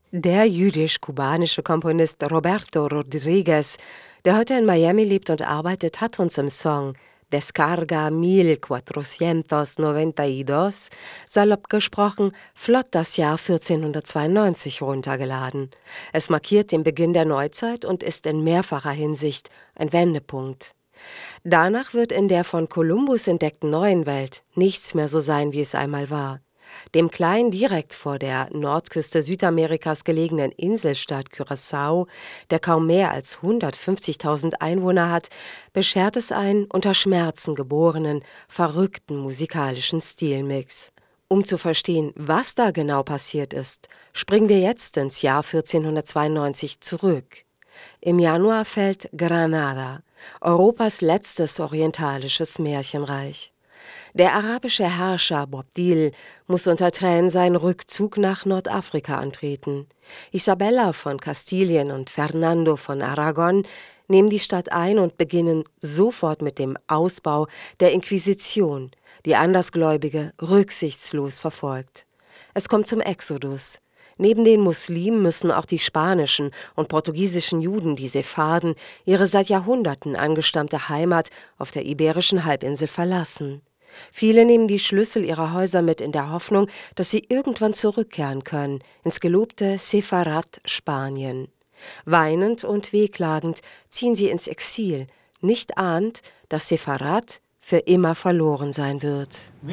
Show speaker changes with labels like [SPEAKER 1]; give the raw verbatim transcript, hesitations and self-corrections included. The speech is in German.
[SPEAKER 1] Der jüdisch-kubanische Komponist Roberto Rodriguez, der heute in Miami lebt und arbeitet, hat uns im Song Descarga mil cuatrocientos noventa y dos, salopp gesprochen, flott das Jahr vierzehnhundertzweiundneunzig runtergeladen. Es markiert den Beginn der Neuzeit und ist in mehrfacher Hinsicht ein Wendepunkt. Danach wird in der von Kolumbus entdeckten neuen Welt nichts mehr so sein, wie es einmal war. Dem kleinen, direkt vor der Nordküste Südamerikas gelegenen Inselstaat Curaçao, der kaum mehr als hundertfünfzigtausend Einwohner hat, beschert es einen unter Schmerzen geborenen, verrückten musikalischen Stilmix. Um zu verstehen, was da genau passiert ist, springen wir jetzt ins Jahr vierzehnhundertzweiundneunzig zurück. Im Januar fällt Granada, Europas letztes orientalisches Märchenreich. Der arabische Herrscher Boabdil muss unter Tränen seinen Rückzug nach Nordafrika antreten. Isabella von Kastilien und Fernando von Aragon nehmen die Stadt ein und beginnen sofort mit dem Ausbau der Inquisition, die Andersgläubige rücksichtslos verfolgt. Es kommt zum Exodus. Neben den Muslimen müssen auch die spanischen und portugiesischen Juden, die Sepharden, ihre seit Jahrhunderten angestammte Heimat auf der iberischen Halbinsel verlassen. Viele nehmen die Schlüssel ihrer Häuser mit in der Hoffnung, dass sie irgendwann zurückkehren können ins gelobte Sepharad Spanien. Weinend und wehklagend ziehen sie ins Exil, nicht ahnend, dass Sepharad für immer verloren sein wird.